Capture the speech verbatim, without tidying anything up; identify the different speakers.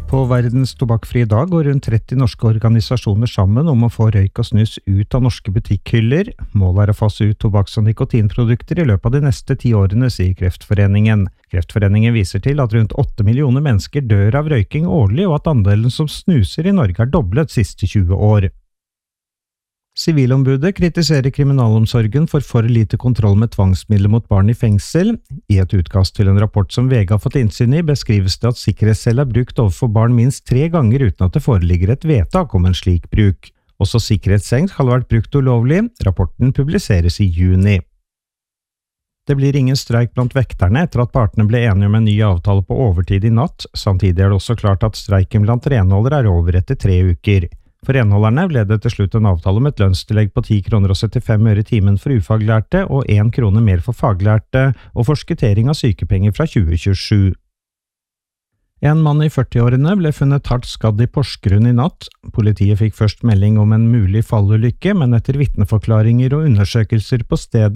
Speaker 1: På verdens tobakkfrie dag går rundt tretti norske organisasjoner sammen om å få røyk og snus ut av norske butikkhyller. Målet er å fase ut tobakks- og nikotinprodukter i løpet av de neste ti årene, sier Kreftforeningen. Kreftforeningen viser til at rundt åtte millioner mennesker dør av røyking årlig, og at andelen som snuser i Norge er doblet siste tjue år. Sivilombudet kritiserer kriminalomsorgen for for lite kontroll med tvangsmidler mot barn i fengsel. I et utkast til en rapport som V G har fått innsyn i, beskrives det at sikkerhetscelle er brukt overfor barn minst tre ganger uten at det foreligger et vedtak om en slik bruk. Også sikkerhetsseng skal ha vært brukt ulovlig. Rapporten publiseres i juni. Det blir ingen streik blant vekterne etter at partene ble enige om en ny avtale på overtid i natt. Samtidig er det også klart at streiken blant renholdere er over etter tre uker. For renholderne ble det til slutt en avtale om et lønnstillegg på ti kroner og syttifem øre i timen for ufaglærte og én krone mer for faglærte, og forskuttering av sykepenger fra tjue tjuesju. En mann i førtiårene ble funnet hardt skadd i Porsgrunn i natt. Politiet fikk først melding om en mulig fallulykke, men etter vitneforklaringer og undersøkelser på stedet